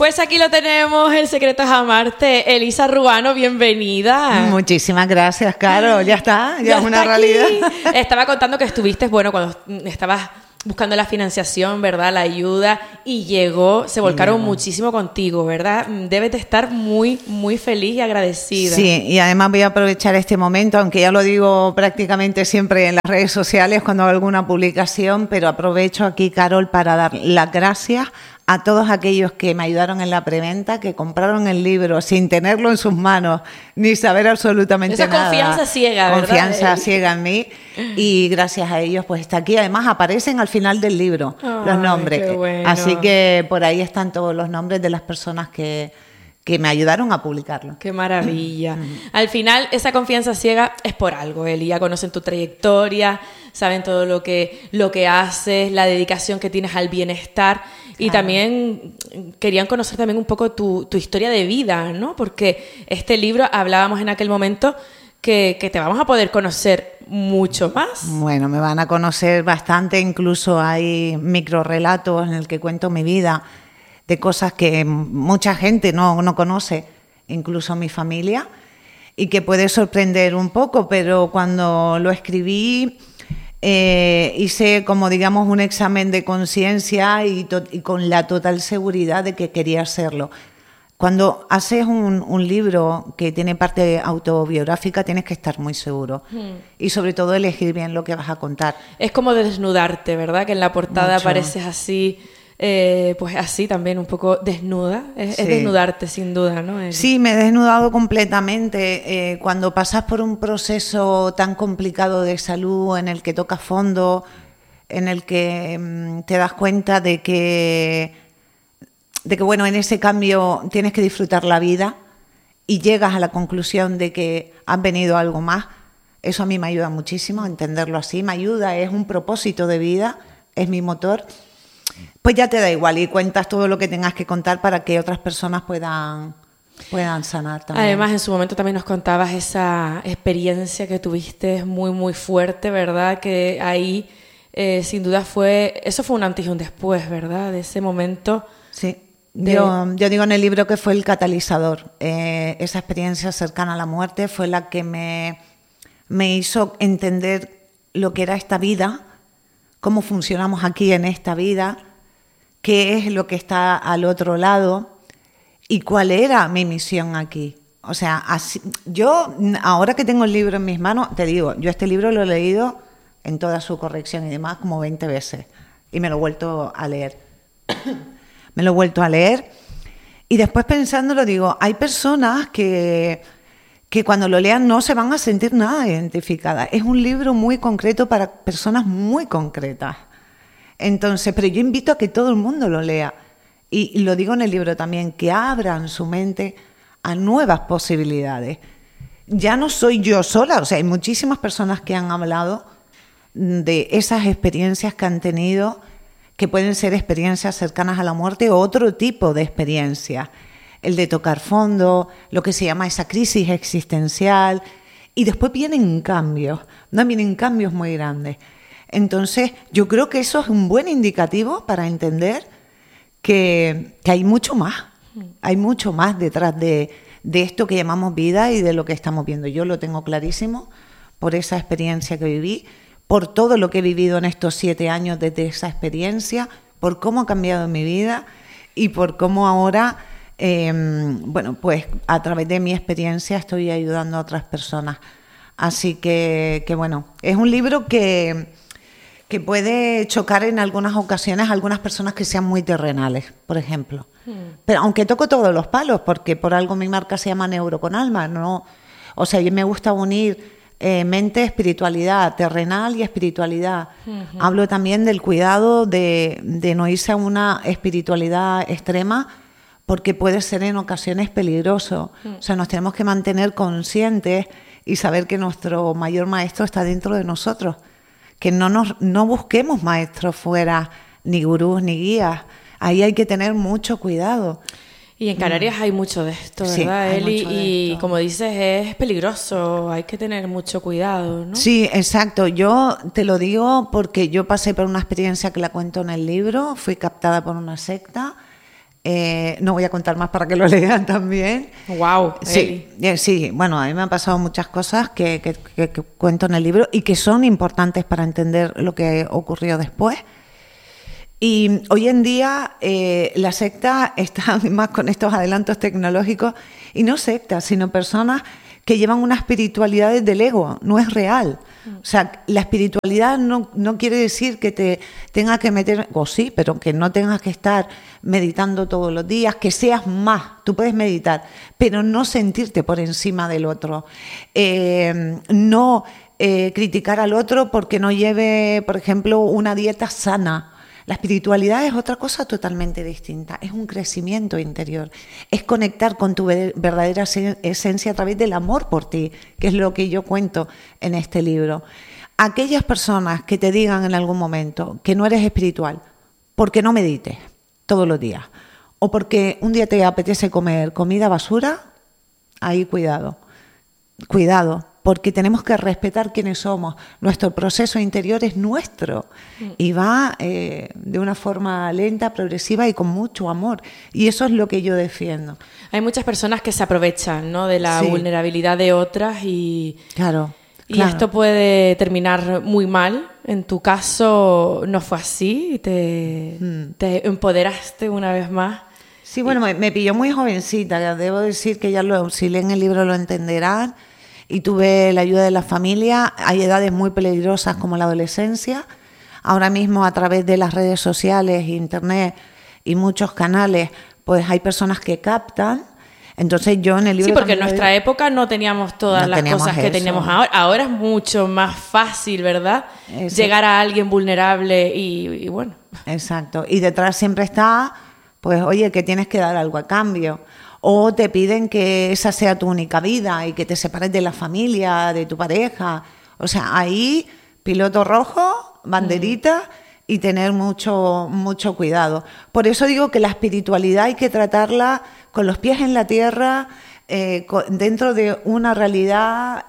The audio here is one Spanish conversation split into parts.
Pues aquí lo tenemos, El secreto es amarte. Elisa Ruano, bienvenida. Muchísimas gracias, Caro. Ya está, ya es una realidad. Estaba contando que estuviste, bueno, cuando estabas buscando la financiación, ¿verdad? La ayuda, y se volcaron muchísimo contigo, ¿verdad? Debes de estar muy, muy feliz y agradecida. Sí, y además voy a aprovechar este momento, aunque ya lo digo prácticamente siempre en las redes sociales cuando hago alguna publicación, pero aprovecho aquí, Carol, para dar las gracias a todos aquellos que me ayudaron en la preventa, que compraron el libro sin tenerlo en sus manos, ni saber absolutamente nada. Esa confianza ciega, ¿verdad? Confianza ciega en mí, y gracias a ellos pues está aquí. Además aparecen al final del libro los nombres. Qué bueno. Así que por ahí están todos los nombres de las personas que me ayudaron a publicarlo. ¡Qué maravilla! Al final, esa confianza ciega es por algo, Eli. Ya conocen tu trayectoria, saben todo lo que haces, la dedicación que tienes al bienestar. Y también querían conocer también un poco tu historia de vida, ¿no? Porque este libro, hablábamos en aquel momento que te vamos a poder conocer mucho más. Bueno, me van a conocer bastante. Incluso hay microrelatos en el que cuento mi vida, de cosas que mucha gente no conoce, incluso mi familia, y que puede sorprender un poco, pero cuando lo escribí hice como digamos un examen de conciencia y con la total seguridad de que quería hacerlo. Cuando haces un libro que tiene parte autobiográfica tienes que estar muy seguro y sobre todo elegir bien lo que vas a contar. Es como desnudarte, ¿verdad? Que en la portada Mucho. apareces así... pues así también un poco desnuda, es desnudarte sin duda, ¿no? Sí, me he desnudado completamente. Cuando pasas por un proceso tan complicado de salud en el que tocas fondo, en el que te das cuenta de que bueno, en ese cambio tienes que disfrutar la vida y llegas a la conclusión de que has venido algo más, eso a mí me ayuda muchísimo a entenderlo así, me ayuda, es un propósito de vida, es mi motor. Pues ya te da igual y cuentas todo lo que tengas que contar para que otras personas puedan sanar también. Además, en su momento también nos contabas esa experiencia que tuviste muy, muy fuerte, ¿verdad? Que ahí, sin duda, eso fue un antes y un después, ¿verdad? De ese momento. Sí. Yo digo en el libro que fue el catalizador. Esa experiencia cercana a la muerte fue la que me hizo entender lo que era esta vida, cómo funcionamos aquí en esta vida, qué es lo que está al otro lado y cuál era mi misión aquí. O sea, así, yo ahora que tengo el libro en mis manos, te digo, yo este libro lo he leído en toda su corrección y demás como 20 veces y me lo he vuelto a leer. Me lo he vuelto a leer y después pensándolo digo, hay personas que cuando lo lean no se van a sentir nada identificadas. Es un libro muy concreto para personas muy concretas. Entonces, pero yo invito a que todo el mundo lo lea. Y lo digo en el libro también, que abran su mente a nuevas posibilidades. Ya no soy yo sola, o sea, hay muchísimas personas que han hablado de esas experiencias que han tenido, que pueden ser experiencias cercanas a la muerte o otro tipo de experiencias. El de tocar fondo, lo que se llama esa crisis existencial, y después vienen cambios, ¿no? Vienen cambios muy grandes. Entonces, yo creo que eso es un buen indicativo para entender que hay mucho más detrás de esto que llamamos vida y de lo que estamos viendo. Yo lo tengo clarísimo por esa experiencia que viví, por todo lo que he vivido en estos 7 años desde esa experiencia, por cómo ha cambiado mi vida y por cómo ahora... bueno, pues a través de mi experiencia estoy ayudando a otras personas. Así que bueno, es un libro que puede chocar en algunas ocasiones a algunas personas que sean muy terrenales, por ejemplo. Pero aunque toco todos los palos, porque por algo mi marca se llama Neuro con Alma, ¿no? O sea, yo me gusta unir mente, espiritualidad, terrenal y espiritualidad. Hablo también del cuidado de no irse a una espiritualidad extrema, porque puede ser en ocasiones peligroso. O sea, nos tenemos que mantener conscientes y saber que nuestro mayor maestro está dentro de nosotros. Que no busquemos maestros fuera, ni gurús, ni guías. Ahí hay que tener mucho cuidado. Y en Canarias hay mucho de esto, ¿verdad, Eli? Y como dices, es peligroso, hay que tener mucho cuidado, ¿no? Sí, exacto. Yo te lo digo porque yo pasé por una experiencia que la cuento en el libro, fui captada por una secta. No voy a contar más para que lo lean también. Wow, sí, sí, bueno, a mí me han pasado muchas cosas que cuento en el libro y que son importantes para entender lo que ocurrió después. Y hoy en día la secta está más con estos adelantos tecnológicos, y no sectas, sino personas que llevan una espiritualidad desde el ego, no es real. O sea, la espiritualidad no quiere decir que te tengas que meter, o sí, pero que no tengas que estar meditando todos los días, que seas más, tú puedes meditar, pero no sentirte por encima del otro. No criticar al otro porque no lleve, por ejemplo, una dieta sana. La espiritualidad es otra cosa totalmente distinta, es un crecimiento interior, es conectar con tu verdadera esencia a través del amor por ti, que es lo que yo cuento en este libro. Aquellas personas que te digan en algún momento que no eres espiritual porque no medites todos los días o porque un día te apetece comer comida basura, ahí cuidado, porque tenemos que respetar quiénes somos. Nuestro proceso interior es nuestro y va de una forma lenta, progresiva y con mucho amor. Y eso es lo que yo defiendo. Hay muchas personas que se aprovechan, ¿no?, de la vulnerabilidad de otras y esto puede terminar muy mal. En tu caso no fue así, te empoderaste una vez más. Sí, bueno, me pilló muy jovencita. Debo decir que ya si leen el libro lo entenderán. Y tuve la ayuda de la familia. Hay edades muy peligrosas como la adolescencia. Ahora mismo a través de las redes sociales, internet y muchos canales, pues hay personas que captan. Entonces yo en el libro... Sí, porque en nuestra época no teníamos todas las cosas que tenemos ahora. Ahora es mucho más fácil, ¿verdad? Exacto. Llegar a alguien vulnerable y bueno. Exacto. Y detrás siempre está, pues oye, que tienes que dar algo a cambio. O te piden que esa sea tu única vida y que te separes de la familia, de tu pareja. O sea, ahí piloto rojo, banderita y tener mucho cuidado. Por eso digo que la espiritualidad hay que tratarla con los pies en la tierra, dentro de una realidad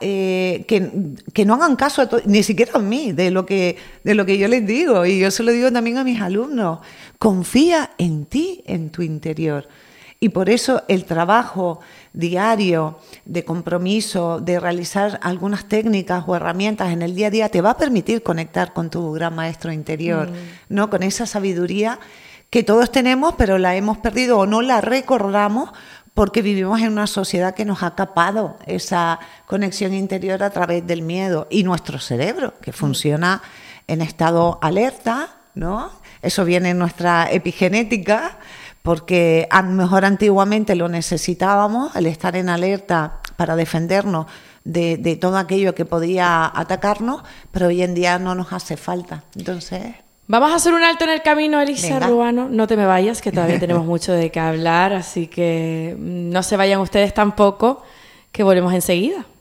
que no hagan caso ni siquiera a mí de lo que yo les digo. Y yo se lo digo también a mis alumnos. Confía en ti, en tu interior. Y por eso el trabajo diario de compromiso, de realizar algunas técnicas o herramientas en el día a día te va a permitir conectar con tu gran maestro interior, ¿no? Con esa sabiduría que todos tenemos, pero la hemos perdido o no la recordamos porque vivimos en una sociedad que nos ha capado esa conexión interior a través del miedo. Y nuestro cerebro, que funciona en estado alerta, ¿no? Eso viene en nuestra epigenética, porque a lo mejor antiguamente lo necesitábamos, el estar en alerta para defendernos de todo aquello que podía atacarnos, pero hoy en día no nos hace falta. Entonces... Vamos a hacer un alto en el camino, Elisa Ruano. No te me vayas, que todavía tenemos mucho de qué hablar, así que no se vayan ustedes tampoco, que volvemos enseguida.